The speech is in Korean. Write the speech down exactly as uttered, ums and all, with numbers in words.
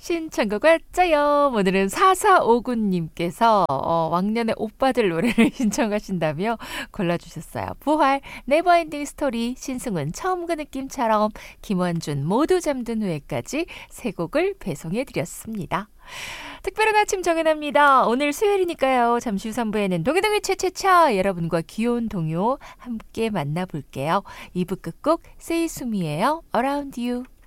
신청곡 왔자요. 오늘은 사사오구 님께서 어, 왕년의 오빠들 노래를 신청하신다며 골라주셨어요. 부활, 네버엔딩 스토리, 신승훈 처음 그 느낌처럼, 김원준 모두 잠든 후에까지 세 곡을 배송해드렸습니다. 특별한 아침 정연아입니다. 오늘 수요일이니까요. 잠시 후 삼 부에는 동해동해 채채차 여러분과 귀여운 동요 함께 만나볼게요. 이 부 끝곡 세이수미예요. Around You.